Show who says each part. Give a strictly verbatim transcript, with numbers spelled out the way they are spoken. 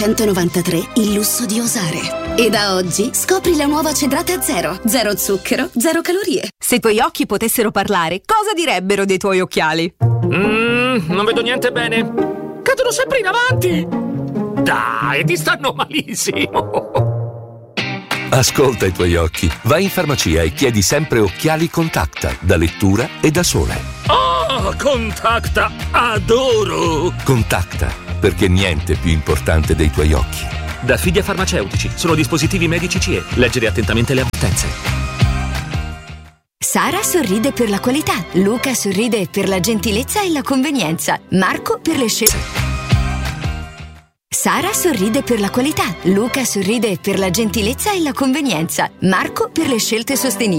Speaker 1: millenovecentonovantatré il lusso di osare. E da oggi scopri la nuova Cedrata Zero. Zero zucchero, zero calorie.
Speaker 2: Se i tuoi occhi potessero parlare, cosa direbbero dei tuoi occhiali?
Speaker 3: Mmm, non vedo niente bene. Cadono sempre in avanti. Dai, ti stanno malissimo.
Speaker 4: Ascolta i tuoi occhi. Vai in farmacia e chiedi sempre occhiali Contacta, da lettura e da sole.
Speaker 3: Oh, Contacta, adoro!
Speaker 4: Contacta, perché niente è più importante dei tuoi occhi.
Speaker 3: Da Fidia Farmaceutici, sono dispositivi medici C E. Leggere attentamente le avvertenze.
Speaker 2: Sara sorride per la qualità, Luca sorride per la gentilezza e la convenienza, Marco per le scelte. Sara sorride per la qualità, Luca sorride per la gentilezza e la convenienza, Marco per le scelte sostenibili.